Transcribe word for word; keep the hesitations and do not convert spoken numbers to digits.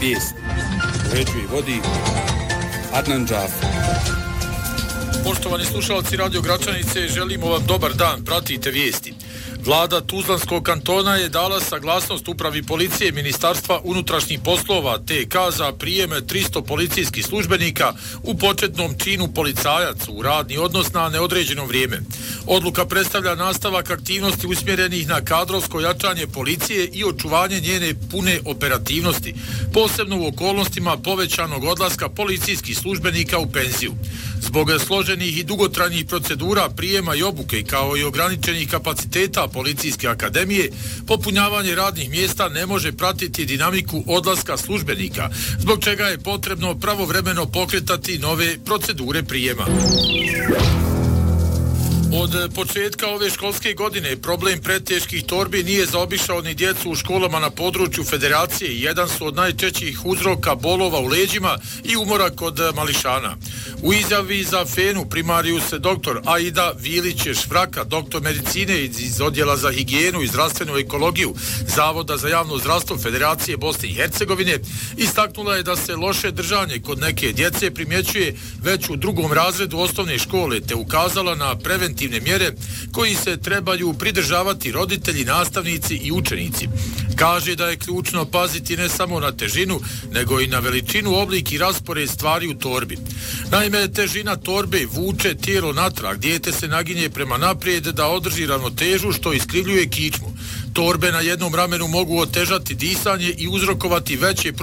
Vijest. Uređuje i vodi Adnan Džafer. Poštovani slušalci Radio Gračanice, želimo vam dobar dan, pratite vijesti. Vlada Tuzlanskog kantona je dala saglasnost upravi policije Ministarstva unutrašnjih poslova T K za prijem tristo policijskih službenika u početnom činu policajac u radni odnos na neodređeno vrijeme. Odluka predstavlja nastavak aktivnosti usmjerenih na kadrovsko jačanje policije i očuvanje njene pune operativnosti, posebno u okolnostima povećanog odlaska policijskih službenika u penziju. Zbog složenih i dugotrajnih procedura prijema i obuke kao i ograničenih kapaciteta Policijske akademije, popunjavanje radnih mjesta ne može pratiti dinamiku odlaska službenika, zbog čega je potrebno pravovremeno pokretati nove procedure prijema. Od početka ove školske godine problem preteških torbi nije zaobišao ni djecu u školama na području Federacije i jedan su od najčešćih uzroka bolova u leđima i umora kod mališana. U izjavi za Fenu primarius doktor Aida Vilić-Švraka, doktor medicine iz odjela za higijenu i zdravstvenu ekologiju Zavoda za javno zdravstvo Federacije Bosne i Hercegovine, istaknula je da se loše držanje kod neke djece primjećuje već u drugom razredu osnovne škole, te ukazala na preventivne mjere koji se trebaju pridržavati roditelji, nastavnici i učenici. Kaže da je ključno paziti ne samo na težinu, nego i na veličinu, oblik i raspored stvari u torbi. Naime, težina torbe vuče tijelo natrag, dijete se naginje prema naprijed da održi ravnotežu, što iskrivljuje kičmu. Torbe na jednom ramenu mogu otežati disanje i uzrokovati veće